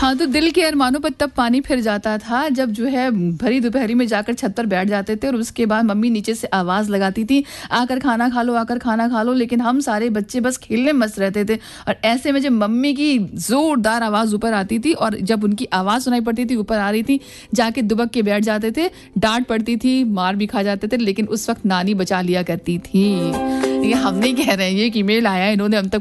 हाँ, तो दिल के अरमानों पर तब पानी फिर जाता था जब जो है भरी दोपहरी में जाकर छत पर बैठ जाते थे और उसके बाद मम्मी नीचे से आवाज़ लगाती थी, आकर खाना खा लो, आकर खाना खा लो। लेकिन हम सारे बच्चे बस खेलने में मस्त रहते थे और ऐसे में जब मम्मी की ज़ोरदार आवाज़ ऊपर आती थी और जब उनकी आवाज़ सुनाई पड़ती थी, ऊपर आ रही थी, जाके दुबक के बैठ जाते थे। डांट पड़ती थी, मार भी खा जाते थे, लेकिन उस वक्त नानी बचा लिया करती थी। ये हम नहीं कह रहे हैं, ये एक ईमेल आया है, इन्होंने हम तक